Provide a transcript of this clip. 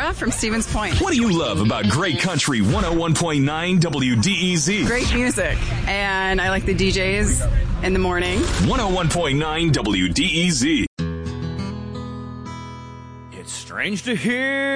Sarah from Stevens Point. What do you love about Great Country 101.9 WDEZ? Great music, and I like the DJs in the morning. 101.9 WDEZ. It's strange to hear